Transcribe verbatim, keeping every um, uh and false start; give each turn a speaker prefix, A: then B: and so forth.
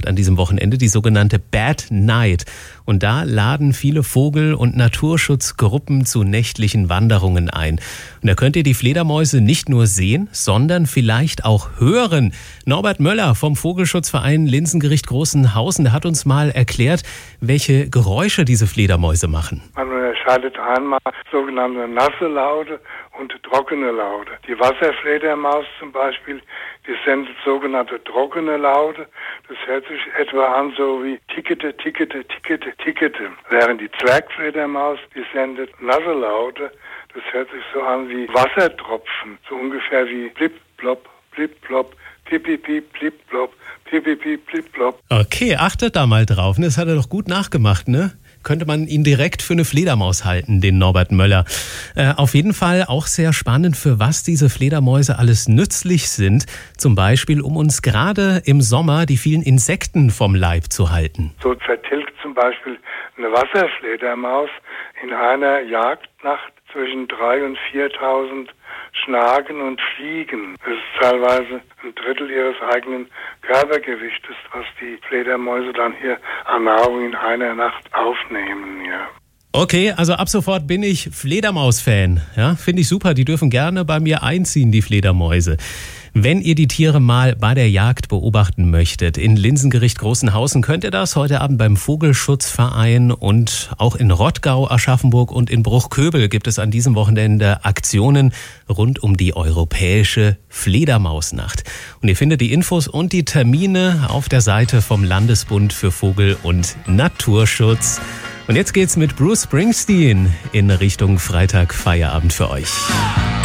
A: ausgesucht an diesem Wochenende, die sogenannte Bad Night. Und da laden viele Vogel- und Naturschutzgruppen zu nächtlichen Wanderungen ein. Und da könnt ihr die Fledermäuse nicht nur sehen, sondern vielleicht auch hören. Norbert Möller vom Vogelschutzverein Linsengericht Großenhausen, der hat uns mal erklärt, welche Geräusche diese Fledermäuse machen.
B: Man unterscheidet einmal sogenannte nasse Laute und trockene Laute. Die Wasserfledermaus zum Beispiel, die sendet sogenannte trockene Laute. Das hört sich etwa an so wie Tickete, Tickete, Tickete, Tickete. Während die Zwergfledermaus, die sendet nasse Laute. Das hört sich so an wie Wassertropfen. So ungefähr wie blip, plop, blip, plop, pipi, piep, blip, plop, pipi, piep, blip, plop.
A: Okay, achtet da mal drauf. Das hat er doch gut nachgemacht, ne? Könnte man ihn direkt für eine Fledermaus halten, den Norbert Möller. Äh, auf jeden Fall auch sehr spannend, für was diese Fledermäuse alles nützlich sind. Zum Beispiel, um uns gerade im Sommer die vielen Insekten vom Leib zu halten.
B: So vertilgt zum Beispiel eine Wasserfledermaus in einer Jagdnacht zwischen dreitausend und viertausend Schnaken und Fliegen. Das ist teilweise ein Drittel ihres eigenen Körpergewichtes, was die Fledermäuse dann hier an Nahrung in einer Nacht aufnehmen. Ja.
A: Okay, also ab sofort bin ich Fledermaus-Fan. Ja, finde ich super. Die dürfen gerne bei mir einziehen, die Fledermäuse. Wenn ihr die Tiere mal bei der Jagd beobachten möchtet, in Linsengericht Großenhausen, könnt ihr das heute Abend beim Vogelschutzverein, und auch in Rottgau, Aschaffenburg und in Bruchköbel gibt es an diesem Wochenende Aktionen rund um die europäische Fledermausnacht. Und ihr findet die Infos und die Termine auf der Seite vom Landesbund für Vogel- und Naturschutz. Und jetzt geht's mit Bruce Springsteen in Richtung Freitag Feierabend für euch.